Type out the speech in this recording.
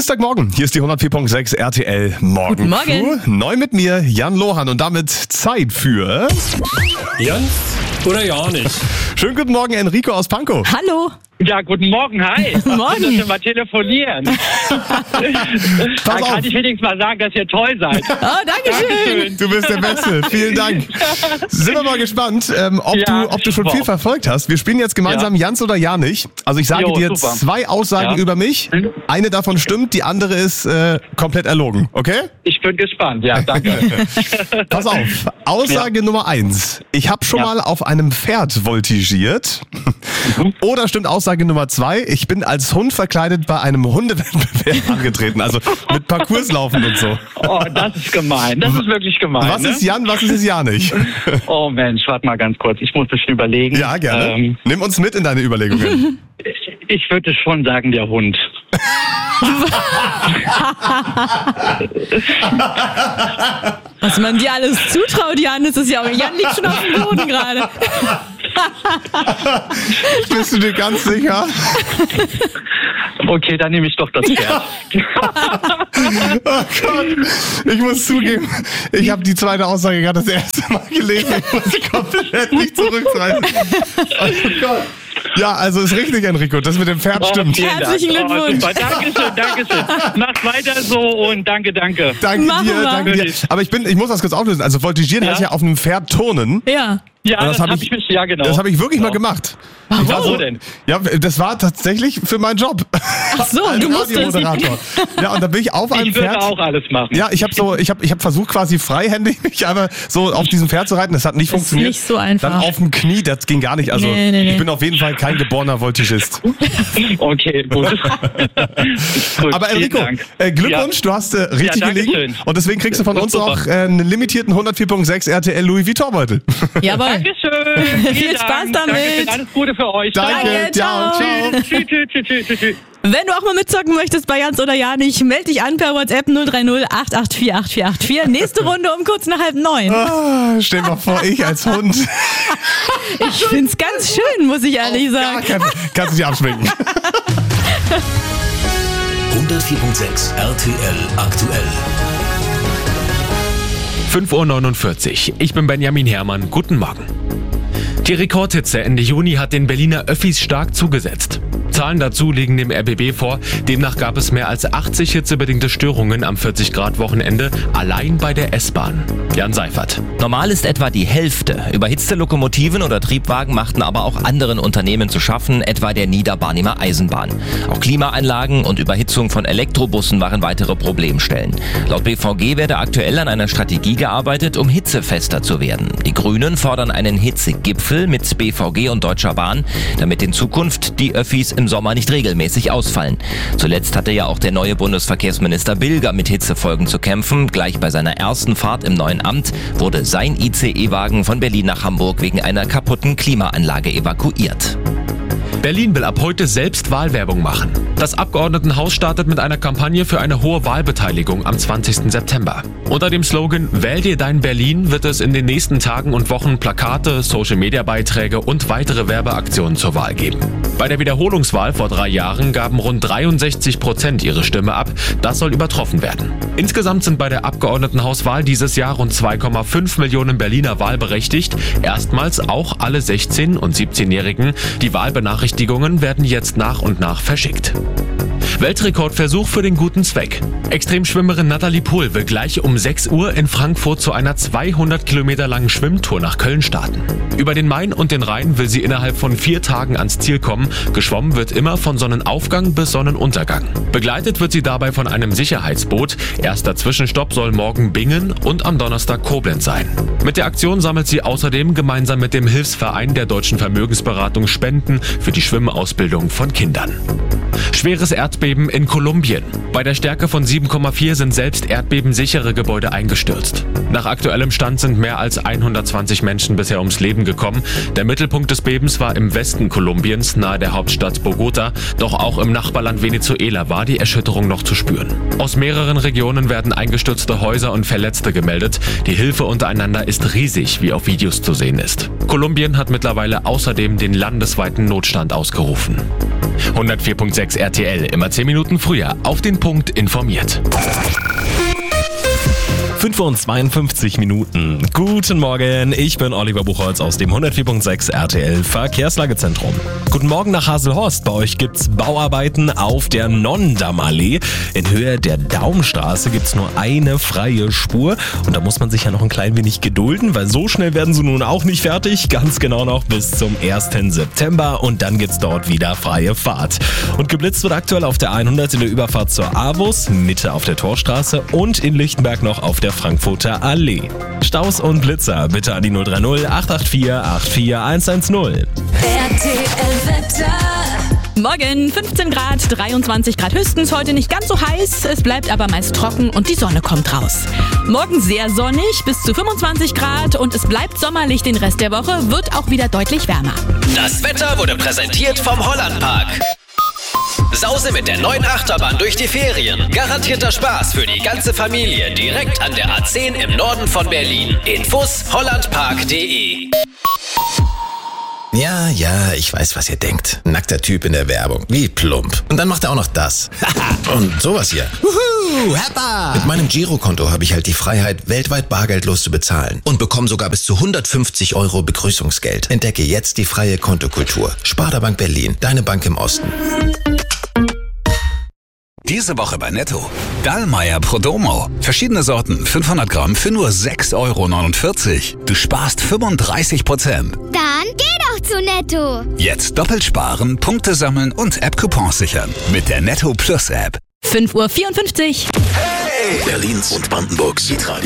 Dienstagmorgen, hier ist die 104.6 RTL Morgen. Guten Morgen. Neu mit mir, Jan Lohan, und damit Zeit für... Jan oder ja nicht? Schönen guten Morgen, Enrico aus Pankow. Hallo. Ja, guten Morgen, hi. Morgen. Dass wir mal telefonieren. Da auf. kann ich wenigstens mal sagen, dass ihr toll seid. Oh, Dankeschön. Du bist der Beste, vielen Dank. Sind wir mal gespannt, ob du schon viel verfolgt hast. Wir spielen jetzt gemeinsam Jans oder ja nicht. Also ich sage dir super. 2 Aussagen über mich. Eine davon stimmt, die andere ist komplett erlogen, okay? Ich bin gespannt, ja, danke. Pass auf, Aussage Nummer 1. Ich habe schon mal auf einem Pferd voltigiert. Oder stimmt Aussage Nummer 2, ich bin als Hund verkleidet bei einem Hundewettbewerb angetreten. Also mit Parcourslaufen und so. Oh, das ist gemein. Das ist wirklich gemein. Was ist Jan, was ist es ja nicht? Oh Mensch, warte mal ganz kurz. Ich muss das überlegen. Ja, gerne. Nimm uns mit in deine Überlegungen. Ich würde schon sagen, der Hund. Was man dir alles zutraut, Jan, ist es ja auch. Jan liegt schon auf dem Boden gerade. Bist du dir ganz sicher? Okay, dann nehme ich doch das Pferd. Oh Gott, ich muss zugeben, ich habe die zweite Aussage gerade das erste Mal gelesen. Ich muss komplett nicht zurückreißen. Oh Gott. Ja, also ist richtig, Enrico, das mit dem Pferd stimmt. Vielen Dank. Herzlichen Glückwunsch. Super. Dankeschön. Macht weiter so und danke. Danke Machen dir, wir. danke dir. Aber ich muss das kurz auflösen. Also voltigieren heißt ja auf einem Pferd turnen. Ja. Ja, Und das habe ich mich, ja genau. Das habe ich wirklich mal gemacht. Warum denn? Ja, das war tatsächlich für meinen Job. Ach so, Als du musstest. Radiomoderator. Ja, und da bin ich auf einem Ich würde Pferd. auch alles machen. Ja, ich habe versucht quasi freihändig mich aber so auf diesem Pferd zu reiten. Das hat nicht funktioniert. nicht so einfach. Dann auf dem Knie, das ging gar nicht. Also Nee. ich bin auf jeden Fall kein geborener Voltigist. Okay, gut. Gut, Aber vielen Enrico, Dank. Glückwunsch, du hast richtig Ja, danke gelegen. schön. Und deswegen kriegst du von Das uns ist auch super. einen limitierten 104.6 RTL Louis Vuitton-Beutel. Jawohl. Dankeschön. Viel Spaß damit. Dankeschön. Alles Gute für euch. Danke, ciao. Tschüss. Wenn du auch mal mitzocken möchtest bei Jans oder ja nicht, melde dich an per WhatsApp 030 884 8484. Nächste Runde um kurz nach 8:30. Ah, stell mal vor, ich als Hund. Ich find's ganz schön, muss ich ehrlich sagen. Kannst du dich abschminken. 104.6 RTL aktuell. 5:49 Uhr. Ich bin Benjamin Herrmann. Guten Morgen. Die Rekordhitze Ende Juni hat den Berliner Öffis stark zugesetzt. Zahlen dazu liegen dem RBB vor. Demnach gab es mehr als 80 hitzebedingte Störungen am 40-Grad-Wochenende allein bei der S-Bahn. Jan Seifert. Normal ist etwa die Hälfte. Überhitzte Lokomotiven oder Triebwagen machten aber auch anderen Unternehmen zu schaffen, etwa der Niederbarnimer Eisenbahn. Auch Klimaanlagen und Überhitzung von Elektrobussen waren weitere Problemstellen. Laut BVG werde aktuell an einer Strategie gearbeitet, um hitzefester zu werden. Die Grünen fordern einen Hitzegipfel mit BVG und Deutscher Bahn, damit in Zukunft die Öffis im Sommer nicht regelmäßig ausfallen. Zuletzt hatte ja auch der neue Bundesverkehrsminister Bilger mit Hitzefolgen zu kämpfen. Gleich bei seiner ersten Fahrt im neuen Amt wurde sein ICE-Wagen von Berlin nach Hamburg wegen einer kaputten Klimaanlage evakuiert. Berlin will ab heute selbst Wahlwerbung machen. Das Abgeordnetenhaus startet mit einer Kampagne für eine hohe Wahlbeteiligung am 20. September. Unter dem Slogan "Wähl dir dein Berlin" wird es in den nächsten Tagen und Wochen Plakate, Social-Media-Beiträge und weitere Werbeaktionen zur Wahl geben. Bei der Wiederholungswahl vor 3 Jahren gaben rund 63% ihre Stimme ab. Das soll übertroffen werden. Insgesamt sind bei der Abgeordnetenhauswahl dieses Jahr rund 2,5 Millionen Berliner wahlberechtigt. Erstmals auch alle 16- und 17-Jährigen. Die Wahlbenachrichtigungen werden jetzt nach und nach verschickt. Weltrekordversuch für den guten Zweck. Extremschwimmerin Nathalie Pohl will gleich um 6 Uhr in Frankfurt zu einer 200 Kilometer langen Schwimmtour nach Köln starten. Über den Main und den Rhein will sie innerhalb von 4 Tagen ans Ziel kommen. Geschwommen wird immer von Sonnenaufgang bis Sonnenuntergang. Begleitet wird sie dabei von einem Sicherheitsboot. Erster Zwischenstopp soll morgen Bingen und am Donnerstag Koblenz sein. Mit der Aktion sammelt sie außerdem gemeinsam mit dem Hilfsverein der Deutschen Vermögensberatung Spenden für die Schwimmausbildung von Kindern. Schweres Erdbeben in Kolumbien. Bei der Stärke von 7,4 sind selbst erdbebensichere Gebäude eingestürzt. Nach aktuellem Stand sind mehr als 120 Menschen bisher ums Leben gekommen. Der Mittelpunkt des Bebens war im Westen Kolumbiens, nahe der Hauptstadt Bogota. Doch auch im Nachbarland Venezuela war die Erschütterung noch zu spüren. Aus mehreren Regionen werden eingestürzte Häuser und Verletzte gemeldet. Die Hilfe untereinander ist riesig, wie auf Videos zu sehen ist. Kolumbien hat mittlerweile außerdem den landesweiten Notstand ausgerufen. 104.6 RTL, immer 10 Minuten früher, auf den Punkt informiert. 5:52. Guten Morgen, ich bin Oliver Buchholz aus dem 104.6 RTL Verkehrslagezentrum. Guten Morgen nach Haselhorst. Bei euch gibt's Bauarbeiten auf der Nonnendammallee. In Höhe der Daumstraße gibt's nur eine freie Spur. Und da muss man sich ja noch ein klein wenig gedulden, weil so schnell werden sie nun auch nicht fertig. Ganz genau noch bis zum 1. September. Und dann gibt's dort wieder freie Fahrt. Und geblitzt wird aktuell auf der 100 in der Überfahrt zur AWUS, Mitte auf der Torstraße und in Lichtenberg noch auf der Frankfurter Allee. Staus und Blitzer bitte an die 030 884 84110. Morgen 15 Grad, 23 Grad höchstens, heute nicht ganz so heiß, es bleibt aber meist trocken und die Sonne kommt raus. Morgen sehr sonnig, bis zu 25 Grad und es bleibt sommerlich den Rest der Woche, wird auch wieder deutlich wärmer. Das Wetter wurde präsentiert vom Hollandpark. Sause mit der neuen Achterbahn durch die Ferien. Garantierter Spaß für die ganze Familie direkt an der A10 im Norden von Berlin. Infos hollandpark.de. Ja, ich weiß, was ihr denkt. Nackter Typ in der Werbung. Wie plump. Und dann macht er auch noch das. Und sowas hier. Wuhu, Heppa! Mit meinem Girokonto habe ich halt die Freiheit, weltweit bargeldlos zu bezahlen. Und bekomme sogar bis zu 150 € Begrüßungsgeld. Entdecke jetzt die freie Kontokultur. Sparda-Bank Berlin, deine Bank im Osten. Diese Woche bei Netto. Dallmayr Prodomo. Verschiedene Sorten, 500 Gramm für nur 6,49 €. Du sparst 35%. Dann geh doch zu Netto. Jetzt doppelt sparen, Punkte sammeln und App-Coupons sichern. Mit der Netto Plus App. 5:54 Uhr. Hey! Berlins und Brandenburgs Hitradio.